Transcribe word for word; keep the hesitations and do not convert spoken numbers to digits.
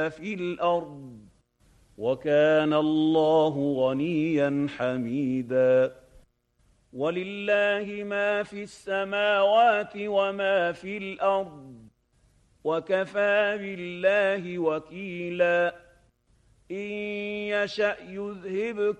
في الأرض وكان الله غنيا حميدا ولله ما في السماوات وما في الأرض وكفى بالله وكيلا إن يشأ يذهبكم